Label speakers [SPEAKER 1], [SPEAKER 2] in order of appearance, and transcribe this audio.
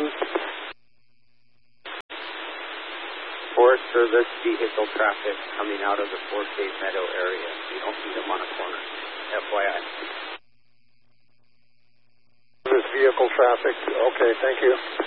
[SPEAKER 1] again.
[SPEAKER 2] Forest Service vehicle traffic coming out of the Fort Bay Meadow area. You don't need them on a corner. FYI.
[SPEAKER 1] This vehicle traffic. Okay, thank you.